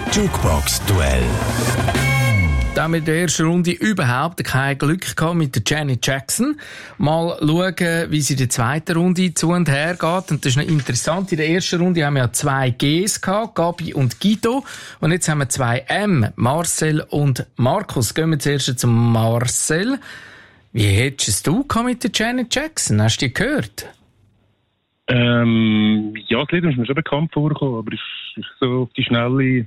Jukebox-Duell. Da haben wir in der ersten Runde überhaupt kein Glück gehabt mit der Janet Jackson. Mal schauen, wie sie in der zweiten Runde zu und her geht. Und das ist noch interessant. In der ersten Runde haben wir ja 2 Gs gehabt, Gabi und Guido. Und jetzt haben wir 2 M, Marcel und Markus. Gehen wir zuerst zum Marcel. Wie hättest du es mit der Janet Jackson? Hast du die gehört? Ja, das Lied ist mir schon bekannt vorgekommen, aber es ist so auf die Schnelle.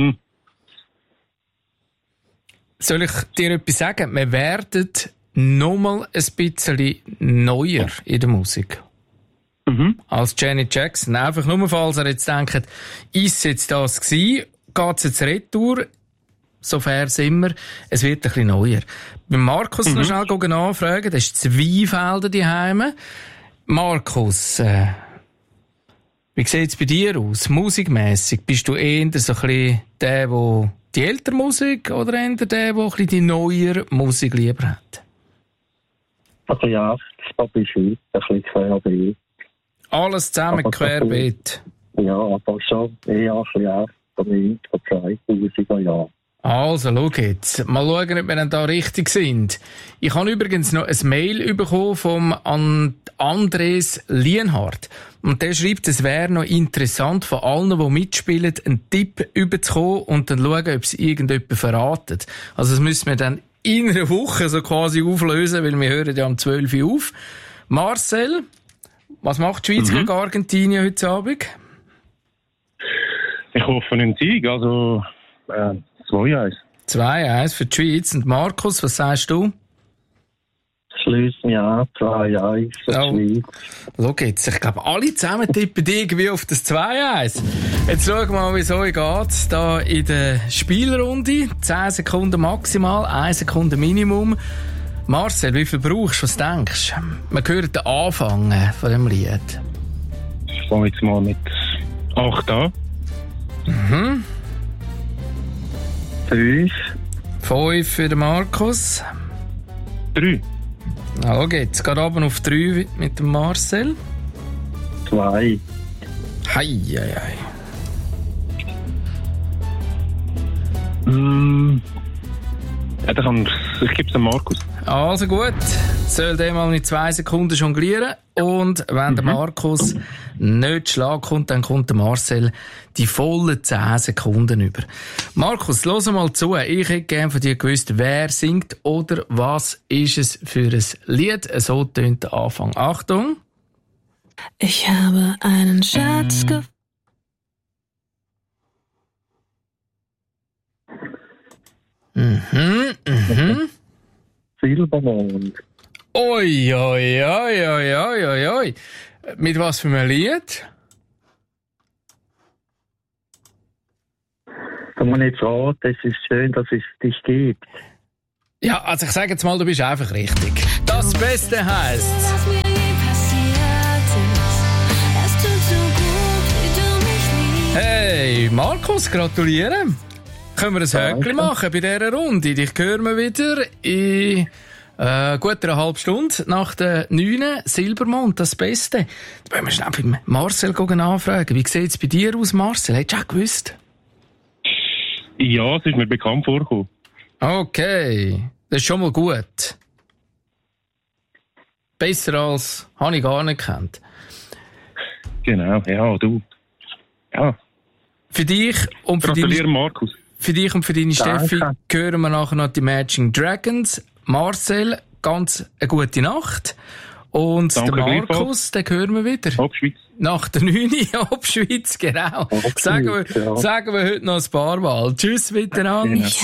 Soll ich dir etwas sagen? Wir werden nochmal ein bisschen neuer in der Musik. Als Janet Jackson. Einfach nur, falls ihr jetzt denkt, ist jetzt das gewesen? Geht's jetzt retour? So fair sind wir. Es wird ein bisschen neuer. Bei Markus noch schnell nachfragen. Das ist Zweifelder daheim. Markus, wie sieht es bei dir aus? Musikmässig? Bist du eher so ein bisschen der die ältere Musik oder eher der ein bisschen die neuere Musik lieber hat? Also ja, das ist ein bisschen querbeet. Alles zusammen querbeet? Ja, aber schon eher ein bisschen auch von 2000er Jahren. Also, schau jetzt. Mal schauen, ob wir dann da richtig sind. Ich habe übrigens noch ein Mail bekommen vom Andres Lienhardt. Und der schreibt, es wäre noch interessant, von allen, die mitspielen, einen Tipp überzukommen und dann schauen, ob es irgendjemand verratet. Also, das müssen wir dann in einer Woche so quasi auflösen, weil wir hören ja um 12 Uhr auf. Marcel, was macht die Schweiz gegen Argentinien heute Abend? Ich hoffe einen Sieg, also 2-1. 2-1 für die Schweiz. Und Markus, was sagst du? Schließen ja 2-1 für die Schweiz. Schau jetzt, ich glaube, alle zusammen tippen irgendwie auf das 2-1. Jetzt schauen wir mal, wie es euch geht. Da in der Spielrunde. 10 Sekunden maximal, 1 Sekunde Minimum. Marcel, wie viel brauchst du? Was denkst du? Man hört den Anfang von dem Lied. Ich fange jetzt mal mit 8 an. 5 für den Markus. 3. Schau jetzt, geht runter auf 3 mit dem Marcel. 2. Hei. Ich gebe es dem Markus. Also gut, soll der mal in 2 Sekunden jonglieren. Und wenn der Markus nicht Schlag kommt, dann kommt der Marcel die vollen 10 Sekunden über. Markus, hör mal zu. Ich hätte gerne von dir gewusst, wer singt oder was ist es für ein Lied. So tönt der Anfang. Achtung. Ich habe einen Schatz gefunden. Silbermond. Oi. Mit was für einem Lied? Kann man nicht fragen, es ist schön, dass es dich gibt. Ja, also ich sage jetzt mal, du bist einfach richtig. Das Beste heisst. Was mir je passiert ist, es tut so gut, wie du mich liebst. Hey, Markus, gratulieren. Können wir ein Höckchen machen bei dieser Runde? Dich hören wir wieder in gut einer halben Stunde nach der 9. Silbermond, das Beste. Jetzt wollen wir schnell bei Marcel anfragen. Wie sieht es bei dir aus, Marcel? Hättest du auch gewusst? Ja, es ist mir bekannt vorgekommen. Okay, das ist schon mal gut. Besser als habe ich gar nicht gekannt. Genau, ja, du. Ja. Für dich und für Gratuliere, Markus. Für dich und für deine Steffi hören wir nachher noch die Imagine Dragons. Marcel, ganz eine gute Nacht. Und Danke, der Markus, den hören wir wieder. Ab Schweiz. Nach der 9. Ab Schweiz, genau. Sagen wir heute noch ein paar Mal. Tschüss miteinander. Genau.